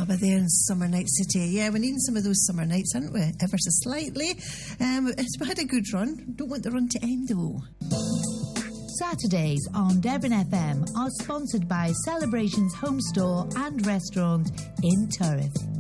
we're there in Summer Night City. Yeah, we're needing some of those summer nights, aren't we? Ever so slightly. We had a good run. Don't want the run to end, though. Saturdays on Devon FM are sponsored by Celebrations Home Store and Restaurant in Turriff.